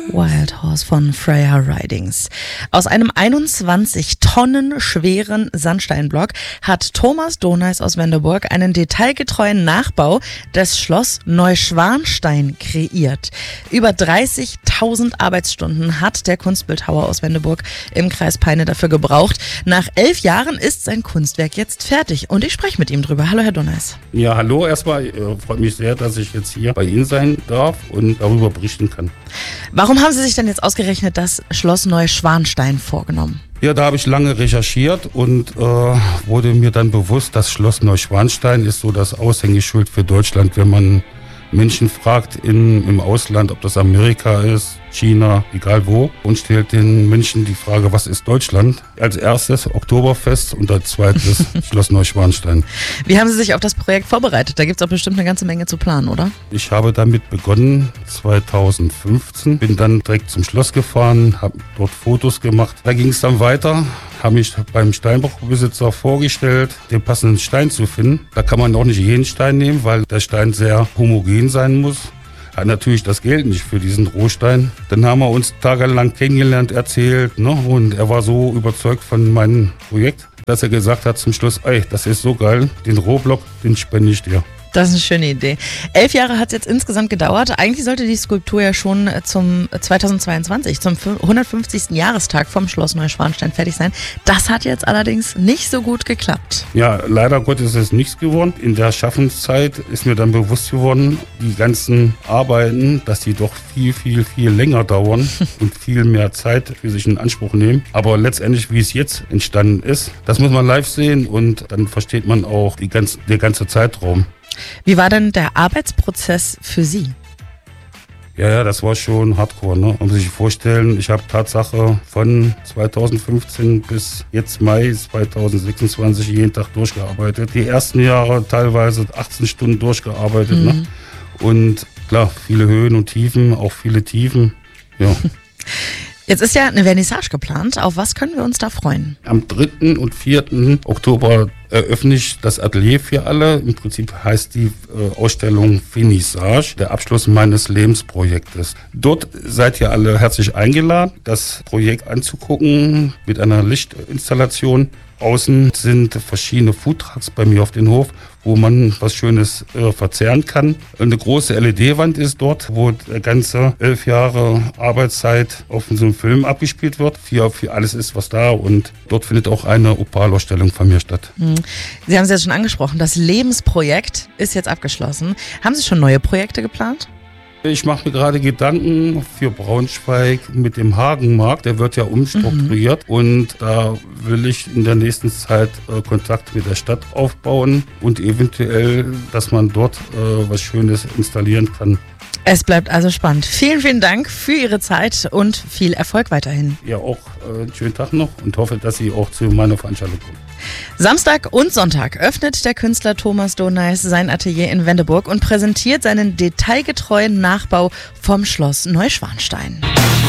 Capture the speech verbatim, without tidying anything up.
Wild Horse von Freya Ridings. Aus einem einundzwanzig Tonnen schweren Sandsteinblock hat Thomas Doneis aus Wendeburg einen detailgetreuen Nachbau des Schloss Neuschwanstein kreiert. Über dreißigtausend Arbeitsstunden hat der Kunstbildhauer aus Wendeburg im Kreis Peine dafür gebraucht. Nach elf Jahren ist sein Kunstwerk jetzt fertig und ich spreche mit ihm drüber. Hallo, Herr Doneis. Ja, hallo. Erstmal äh, freut mich sehr, dass ich jetzt hier bei Ihnen sein darf und darüber berichten kann. Warum haben Sie sich denn jetzt ausgerechnet das Schloss Neuschwanstein vorgenommen? Ja, da habe ich lange recherchiert und äh, wurde mir dann bewusst, das Schloss Neuschwanstein ist so das Aushängeschild für Deutschland, wenn man Menschen fragt in, im Ausland, ob das Amerika ist, China, egal wo, und stellt den Menschen die Frage, was ist Deutschland? Als erstes Oktoberfest und als zweites Schloss Neuschwanstein. Wie haben Sie sich auf das Projekt vorbereitet? Da gibt es auch bestimmt eine ganze Menge zu planen, oder? Ich habe damit begonnen zweitausendfünfzehn, bin dann direkt zum Schloss gefahren, habe dort Fotos gemacht. Da ging es dann weiter, habe mich beim Steinbruchbesitzer vorgestellt, den passenden Stein zu finden. Da kann man auch nicht jeden Stein nehmen, weil der Stein sehr homogen sein muss. Hat natürlich das Geld nicht für diesen Rohstein. Dann haben wir uns tagelang kennengelernt, erzählt, ne? Und er war so überzeugt von meinem Projekt, dass er gesagt hat zum Schluss, ey, das ist so geil, den Rohblock, den spende ich dir. Das ist eine schöne Idee. Elf Jahre hat es jetzt insgesamt gedauert. Eigentlich sollte die Skulptur ja schon zum zweitausendzweiundzwanzig, zum hundertfünfzigsten Jahrestag vom Schloss Neuschwanstein fertig sein. Das hat jetzt allerdings nicht so gut geklappt. Ja, leider Gottes ist es nichts geworden. In der Schaffenszeit ist mir dann bewusst geworden, die ganzen Arbeiten, dass die doch viel, viel, viel länger dauern und viel mehr Zeit für sich in Anspruch nehmen. Aber letztendlich, wie es jetzt entstanden ist, das muss man live sehen und dann versteht man auch die ganze, der ganze Zeitraum. Wie war denn der Arbeitsprozess für Sie? Ja, ja, das war schon hardcore, ne? Man muss sich vorstellen, ich habe Tatsache von zweitausendfünfzehn bis jetzt Mai zweitausendsechsundzwanzig jeden Tag durchgearbeitet. Die ersten Jahre teilweise achtzehn Stunden durchgearbeitet, mhm. ne? Und klar, viele Höhen und Tiefen, auch viele Tiefen, ja. Jetzt ist ja eine Vernissage geplant. Auf was können wir uns da freuen? Am dritten und vierten Oktober eröffne ich das Atelier für alle. Im Prinzip heißt die äh, Ausstellung Vernissage, der Abschluss meines Lebensprojektes. Dort seid ihr alle herzlich eingeladen, das Projekt anzugucken mit einer Lichtinstallation. Außen sind verschiedene Foodtrucks bei mir auf dem Hof, wo man was Schönes äh, verzehren kann. Eine große L E D-Wand ist dort, wo der ganze elf Jahre Arbeitszeit auf so einem Film abgespielt wird. Für, für alles ist was da und dort findet auch eine Opalausstellung von mir statt. Sie haben es jetzt schon angesprochen, das Lebensprojekt ist jetzt abgeschlossen. Haben Sie schon neue Projekte geplant? Ich mache mir gerade Gedanken für Braunschweig mit dem Hagenmarkt. Der wird ja umstrukturiert mhm. und da will ich in der nächsten Zeit äh, Kontakt mit der Stadt aufbauen und eventuell, dass man dort äh, was Schönes installieren kann. Es bleibt also spannend. Vielen, vielen Dank für Ihre Zeit und viel Erfolg weiterhin. Ja, auch äh, einen schönen Tag noch und hoffe, dass Sie auch zu meiner Veranstaltung kommen. Samstag und Sonntag öffnet der Künstler Thomas Doneis sein Atelier in Wendeburg und präsentiert seinen detailgetreuen Nachbau vom Schloss Neuschwanstein.